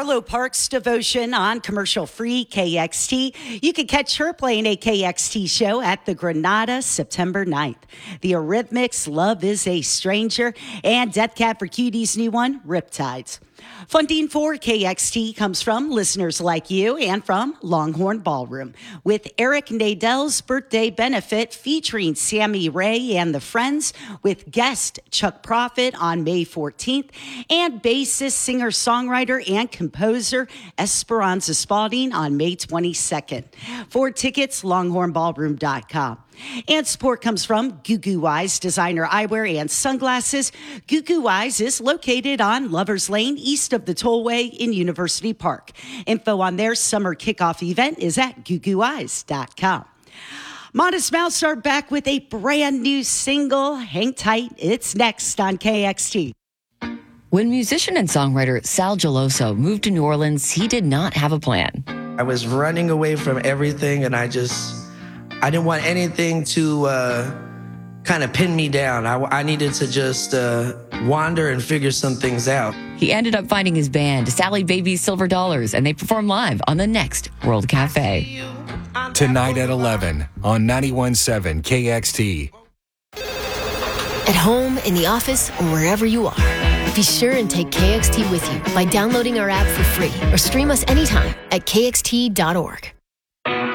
Arlo Parks devotion on commercial-free KXT. You can catch her playing a KXT show at the Granada September 9th. The Eurythmics, Love is a Stranger, and Death Cab for Cutie's new one, Riptides. Funding for KXT comes from listeners like you and from Longhorn Ballroom, with Eric Nadell's birthday benefit featuring Sammy Ray and the Friends, with guest Chuck Prophet on May 14th, and bassist, singer-songwriter, and composer Esperanza Spalding on May 22nd. For tickets, longhornballroom.com. And support comes from Goo Goo Eyes, designer eyewear and sunglasses. Goo Goo Eyes is located on Lovers Lane, east of the Tollway in University Park. Info on their summer kickoff event is at googooeyes.com. Modest Mouse are back with a brand new single. Hang tight. It's next on KXT. When musician and songwriter Sal Geloso moved to New Orleans, he did not have a plan. I was running away from everything, and I didn't want anything to kind of pin me down. I needed to just wander and figure some things out. He ended up finding his band, Sally Baby's Silver Dollars, and they perform live on the next World Cafe. Tonight at 11 on 91.7 KXT. At home, in the office, or wherever you are, be sure and take KXT with you by downloading our app for free or stream us anytime at kxt.org.